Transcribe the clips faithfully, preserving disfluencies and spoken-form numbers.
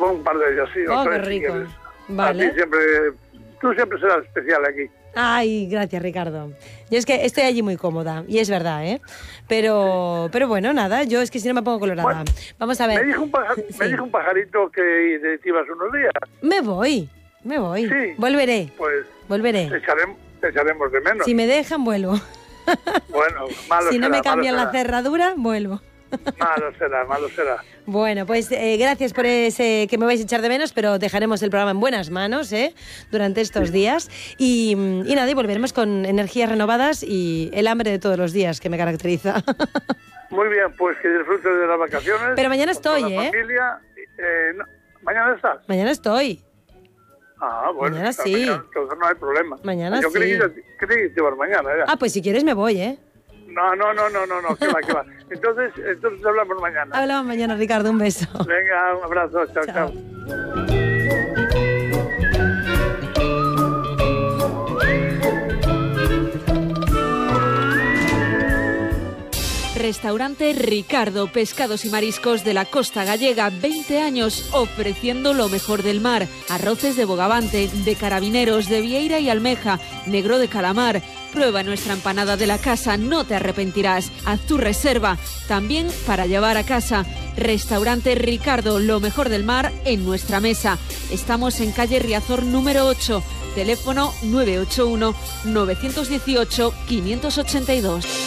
voy un par de ellas, sí. Oh, o tres, qué rico. Si vale. A ti siempre, tú siempre serás especial aquí. Ay, gracias, Ricardo. Yo es que estoy allí muy cómoda, y es verdad, ¿eh? Pero, pero bueno, nada, yo es que si no me pongo colorada. Bueno, Vamos a ver. Me dijo un, pajar, Sí. me dijo un pajarito que te ibas unos días. Me voy, me voy. Sí. Volveré, Pues volveré. te echaremos, te echaremos de menos. Si me dejan, vuelvo. Bueno, malo Si no será, me cambian malo la será. cerradura, vuelvo. Malo será, malo será. Bueno, pues eh, gracias por ese que me vais a echar de menos, pero dejaremos el programa en buenas manos, ¿eh? Durante estos sí. días. Y, y nada, y volveremos con energías renovadas y el hambre de todos los días que me caracteriza. Muy bien, pues que disfrutes de las vacaciones. Pero mañana estoy, con la ¿eh? Familia. Eh, no, ¿Mañana estás? Mañana estoy. Ah, bueno. Mañana sí. Mañana, entonces no hay problema. Mañana Yo sí. creí, creí que te ibas mañana, ya. Ah, pues si quieres me voy, ¿eh? No, no, no, no, no, no, que va, que va. Entonces, entonces hablamos mañana. Hablamos mañana, Ricardo, un beso. Venga, un abrazo, chao, chao. chao. Restaurante Ricardo, pescados y mariscos de la costa gallega, veinte años ofreciendo lo mejor del mar. Arroces de bogavante, de carabineros, de vieira y almeja, negro de calamar. Prueba nuestra empanada de la casa, no te arrepentirás. Haz tu reserva, también para llevar a casa. Restaurante Ricardo, lo mejor del mar en nuestra mesa. Estamos en calle Riazor número ocho, teléfono nueve ocho uno, nueve uno ocho, cinco ocho dos.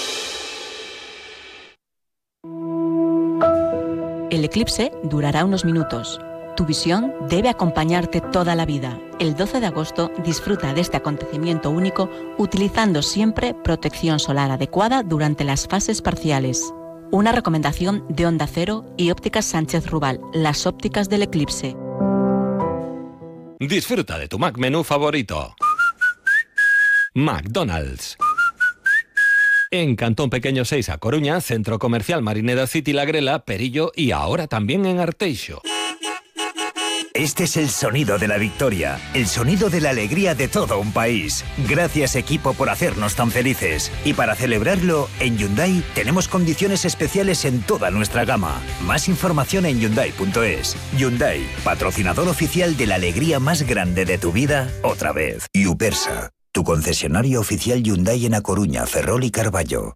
El eclipse durará unos minutos. Tu visión debe acompañarte toda la vida. El doce de agosto disfruta de este acontecimiento único utilizando siempre protección solar adecuada durante las fases parciales. Una recomendación de Onda Cero y Ópticas Sánchez Rubal, las ópticas del eclipse. Disfruta de tu Mac menú favorito. McDonald's. En Cantón Pequeño seis a Coruña, Centro Comercial Marineda City La Grela, Perillo y ahora también en Arteixo. Este es el sonido de la victoria, el sonido de la alegría de todo un país. Gracias, equipo, por hacernos tan felices. Y para celebrarlo, en Hyundai tenemos condiciones especiales en toda nuestra gama. Más información en hyundai punto es. Hyundai, patrocinador oficial de la alegría más grande de tu vida, otra vez. Upersa, tu concesionario oficial Hyundai en A Coruña, Ferrol y Carballo.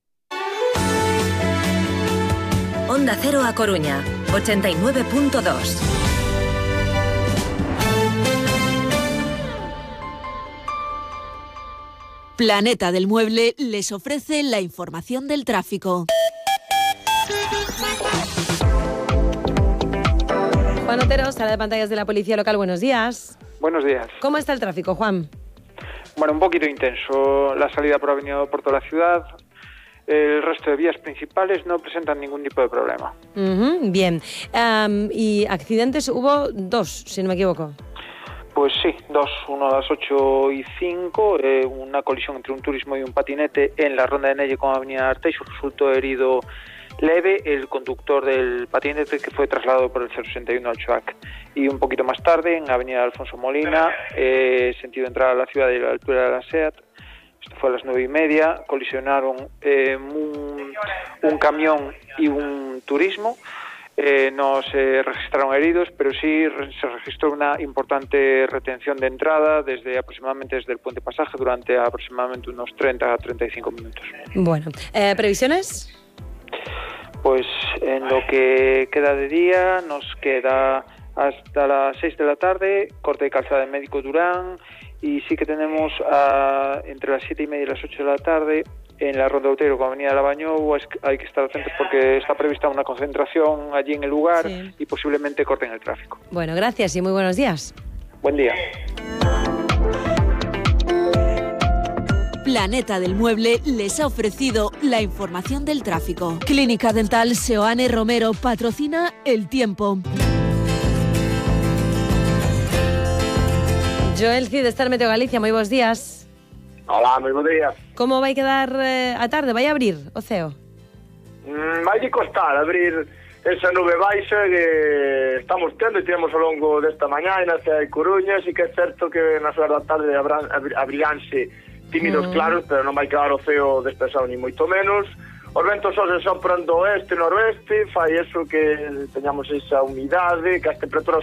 Onda Cero A Coruña, ochenta y nueve punto dos. Planeta del Mueble les ofrece la información del tráfico. Juan Otero, sala de pantallas de la Policía Local, buenos días. Buenos días. ¿Cómo está el tráfico, Juan? Bueno, un poquito intenso. La salida por Avenida por toda la ciudad. El resto de vías principales no presentan ningún tipo de problema. Uh-huh, bien. Um, ¿Y accidentes hubo dos, si no me equivoco? Pues sí, dos, uno a las ocho y cinco, eh, una colisión entre un turismo y un patinete en la ronda de Nelle con Avenida Arteixo, resultó herido leve el conductor del patinete, que fue trasladado por el cero sesenta y uno al Chuac. Y un poquito más tarde, en Avenida Alfonso Molina, eh, sentido entrada a la ciudad y a la altura de la SEAT, esto fue a las nueve y media, colisionaron eh, un, un camión y un turismo. Eh, no se registraron heridos, pero sí re- se registró una importante retención de entrada desde aproximadamente desde el puente Pasaje durante aproximadamente unos treinta a treinta y cinco minutos. Bueno, eh, ¿previsiones? Pues en lo que queda de día nos queda hasta las seis de la tarde, corte de calzada de Médico Durán, y sí que tenemos a, entre las siete y media y las ocho de la tarde en la Ronda de Outeiro con Avenida Labañou. Hay que estar atentos porque está prevista una concentración allí en el lugar, sí, y posiblemente corten el tráfico. Bueno, gracias y muy buenos días. Buen día. Planeta del Mueble les ha ofrecido la información del tráfico. Clínica Dental Seoane Romero patrocina El Tiempo. Joel Cid, Star Meteo Galicia, moi bons días. Hola, moi bons días. Como vai quedar eh, a tarde? Vai abrir o ceo? Mm, vai de costar abrir esa nube baixa que estamos tendo e temos ao longo desta mañá e na cidade de Coruña. Sí que é certo que nas horas da tarde abran, abriganse tímidos mm. claros, pero non vai quedar o ceo despexado ni moito menos. Os ventos hoxe son pronto oeste, noroeste, fai eso que teñamos esa humidade, que as temperaturas